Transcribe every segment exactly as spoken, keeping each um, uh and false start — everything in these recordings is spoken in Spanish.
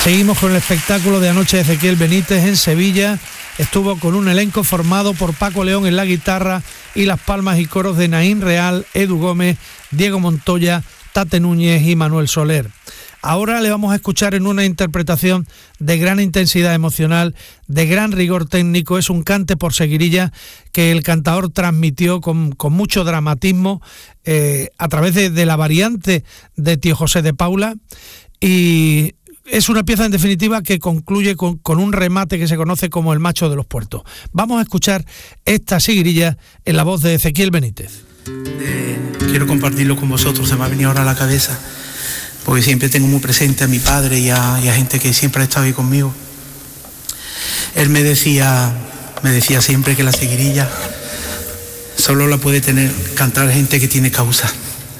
Seguimos con el espectáculo de anoche de Ezequiel Benítez en Sevilla. Estuvo con un elenco formado por Paco León en la guitarra y las palmas y coros de Naín Real, Edu Gómez, Diego Montoya, Tate Núñez y Manuel Soler. Ahora le vamos a escuchar en una interpretación de gran intensidad emocional, de gran rigor técnico. Es un cante por seguirilla que el cantador transmitió con, con mucho dramatismo eh, a través de, de la variante de Tío José de Paula, y es una pieza en definitiva que concluye con, con un remate que se conoce como el Macho de los Puertos. Vamos a escuchar esta seguirilla en la voz de Ezequiel Benítez. Eh, quiero compartirlo con vosotros, se me ha venido ahora a la cabeza, porque siempre tengo muy presente a mi padre y a, y a gente que siempre ha estado ahí conmigo. Él me decía, me decía siempre que la seguirilla solo la puede tener, cantar gente que tiene causa.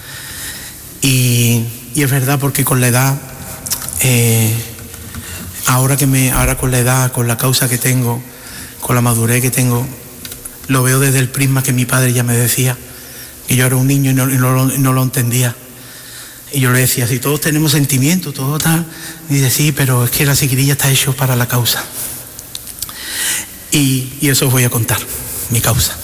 Y, y es verdad, porque con la edad, eh, ahora que me, ahora con la edad, con la causa que tengo, con la madurez que tengo, lo veo desde el prisma que mi padre ya me decía, que yo era un niño y no, y no, lo, no lo entendía. Y yo le decía, si todos tenemos sentimientos, todo tal, y dice, sí, pero es que la seguirilla está hecho para la causa. Y, y eso os voy a contar, mi causa.